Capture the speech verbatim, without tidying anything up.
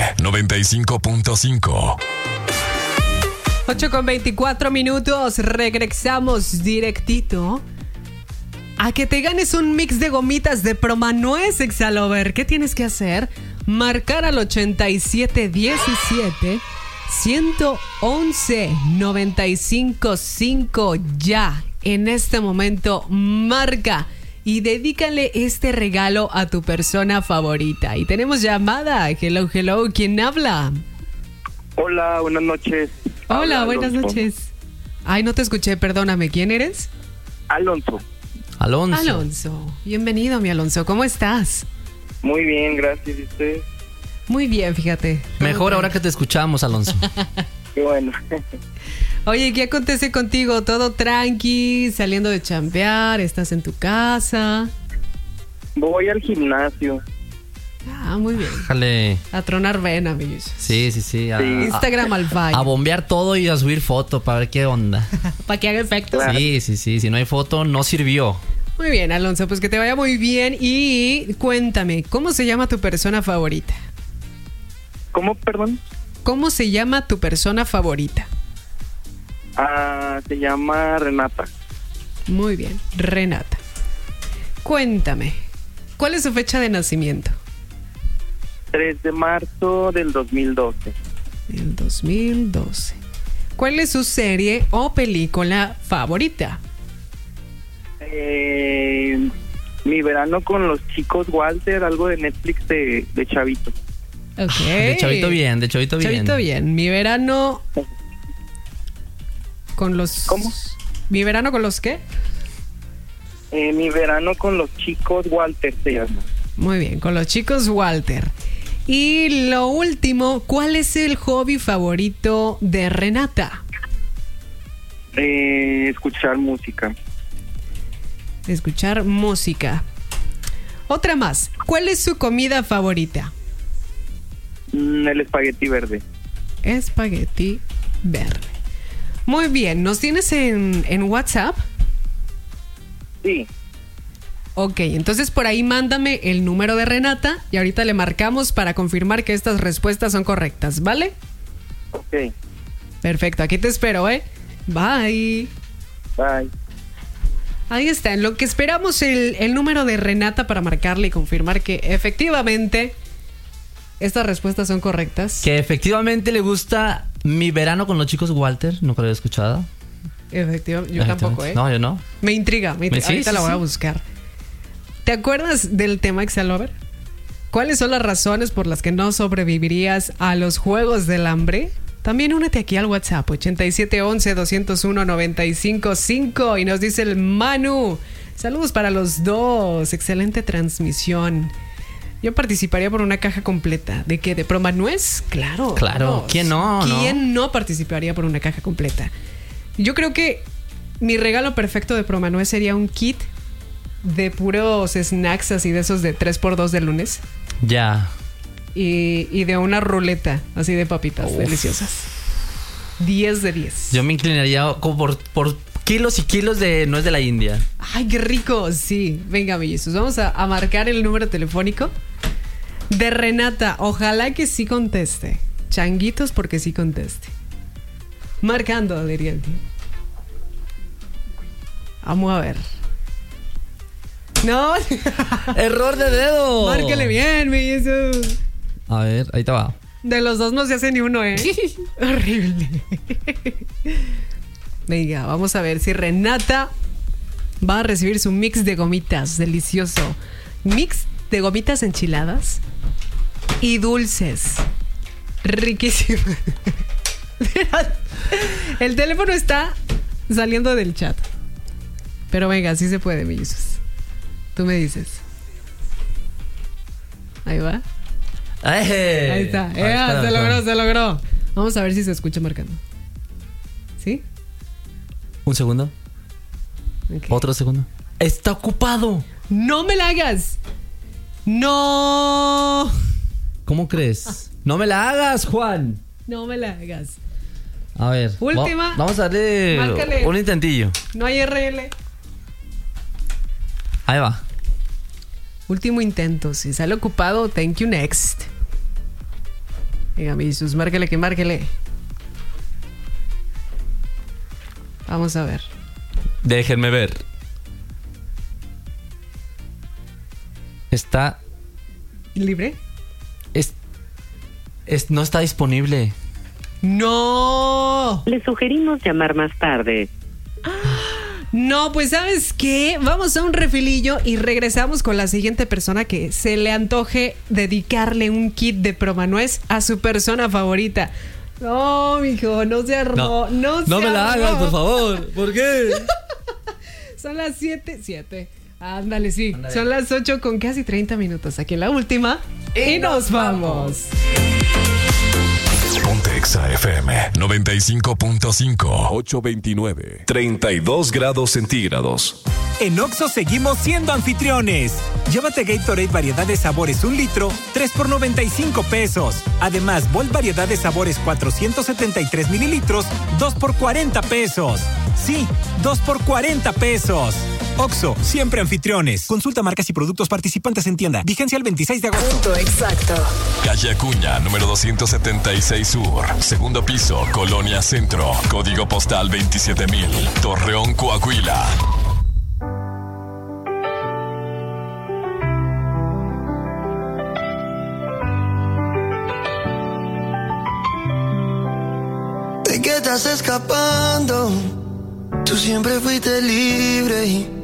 noventa y cinco punto cinco. ocho con veinticuatro minutos. Regresamos directito a que te ganes un mix de gomitas de Promanuez, Exalover. ¿Qué tienes que hacer? Marcar al ochenta y siete diecisiete ciento once noventa y cinco cinco ya. En este momento, marca y dedícale este regalo a tu persona favorita. Y tenemos llamada. Hello, hello. ¿Quién habla? Hola, buenas noches. Hola, Habla buenas Alonso. noches. Ay, no te escuché, perdóname. ¿Quién eres? Alonso. Alonso. Alonso. Bienvenido, mi Alonso. ¿Cómo estás? Muy bien, gracias. ¿Y usted? Muy bien, fíjate. Mejor ahora que te escuchamos, Alonso. Qué bueno. Oye, ¿qué acontece contigo? ¿Todo tranqui? ¿Saliendo de chambear? ¿Estás en tu casa? Voy al gimnasio. Ah, muy bien. Déjale. A tronar vena, amigos. Sí, sí, sí. A, Sí. Instagram al fire. a bombear todo y a subir foto para ver qué onda. Para que haga efecto. Claro. Sí, sí, sí. Si no hay foto, no sirvió. Muy bien, Alonso. Pues que te vaya muy bien. Y cuéntame, ¿cómo se llama tu persona favorita? ¿Cómo, perdón? ¿Cómo se llama tu persona favorita? Ah, se llama Renata. Muy bien, Renata. Cuéntame, ¿cuál es su fecha de nacimiento? tres de marzo del dos mil doce. El dos mil doce. ¿Cuál es su serie o película favorita? Eh, mi verano con los chicos Walter, algo de Netflix de, de Chavito. Ok. De chavito bien, de chavito bien. Chavito bien. Mi verano con los... ¿Cómo? ¿Mi verano con los qué? Eh, mi verano con los chicos Walter se llama. Muy bien, con los chicos Walter. Y lo último, ¿cuál es el hobby favorito de Renata? Eh, escuchar música. Escuchar música. Otra más, ¿cuál es su comida favorita? Mm, el espagueti verde. Espagueti verde. Muy bien, ¿nos tienes en, en WhatsApp? Sí. Ok, entonces por ahí mándame el número de Renata y ahorita le marcamos para confirmar que estas respuestas son correctas, ¿vale? Ok. Perfecto, aquí te espero, ¿eh? Bye. Bye. Ahí está, en lo que esperamos el, el número de Renata para marcarle y confirmar que efectivamente estas respuestas son correctas. Que efectivamente le gusta Mi verano con los chicos Walter. Nunca lo había escuchado. Efectivamente, yo tampoco, ¿eh? No, yo no. Me intriga, me intriga. Sí, Ahorita sí, la voy sí. a buscar. ¿Te acuerdas del tema Exalover? ¿Cuáles son las razones por las que no sobrevivirías a los Juegos del Hambre? También únete aquí al WhatsApp ochenta y siete once doscientos uno noventa y cinco cinco y nos dice el Manu. Saludos para los dos. Excelente transmisión. Yo participaría por una caja completa. ¿De qué? ¿De Promanuez? Claro. Claro. vamos. ¿Quién no, no? ¿Quién no participaría por una caja completa? Yo creo que mi regalo perfecto de Promanuez sería un kit de puros snacks así de esos de tres por dos de lunes. Ya. Y, y de una ruleta así de papitas Uf. deliciosas. diez de diez. Yo me inclinaría como por, por kilos y kilos de nuez de la India. Ay, qué rico. Sí, venga, mellizos. Vamos a, a marcar el número telefónico de Renata. Ojalá que sí conteste. Changuitos porque sí conteste. Marcando, diría el tío. Vamos a ver. No. ¡Error de dedo! Márquele bien, mellizos. A ver, ahí te va. De los dos no se hace ni uno, ¿eh? Horrible. Venga, vamos a ver si Renata va a recibir su mix de gomitas delicioso. Mix de gomitas enchiladas y dulces. Riquísimo. El teléfono está saliendo del chat. Pero venga, sí se puede, mellizos. Tú me dices. Ahí va. ¡Eh! Ahí está. Ahí ¡Ea! está, Se está. logró, se logró. Vamos a ver si se escucha marcando. ¿Sí? Un segundo. Ok. Otro segundo. ¡Está ocupado! ¡No me la hagas! ¡No! ¿Cómo crees? ¡No me la hagas, Juan! No me la hagas. A ver. Última. va- vamos a darle Márcale. un intentillo. No hay R L. Ahí va. Último intento. Si sale ocupado, thank you next. Venga, mi Jesús, márquele que márquele. Vamos a ver. Déjenme ver. Está... ¿Libre? Es, es, no está disponible. ¡No! Le sugerimos llamar más tarde. No, pues ¿sabes qué? Vamos a un refilillo y regresamos con la siguiente persona que se le antoje dedicarle un kit de Promanuez a su persona favorita. No, mijo, no se armó. No, no, no se me la armó. hagas, por favor. ¿Por qué? Son las siete, siete. Ándale, sí. Ándale. Son las ocho con casi treinta minutos. Aquí en la última. Y, y nos vamos. Ponte Exa F M noventa y cinco punto cinco. ocho veintinueve. treinta y dos grados centígrados. En Oxxo seguimos siendo anfitriones. Llévate Gatorade variedad de sabores un litro, tres por noventa y cinco pesos. Además, Volt variedad de sabores cuatrocientos setenta y tres mililitros, dos por cuarenta pesos. Sí, dos por cuarenta pesos. Oxxo, siempre anfitriones. Consulta marcas y productos participantes en tienda. Vigencia el veintiséis de agosto. Punto exacto. Calle Acuña, número doscientos setenta y seis Sur. Segundo piso, Colonia Centro. Código postal veintisiete mil. Torreón, Coahuila. ¿De qué estás escapando? Tú siempre fuiste libre y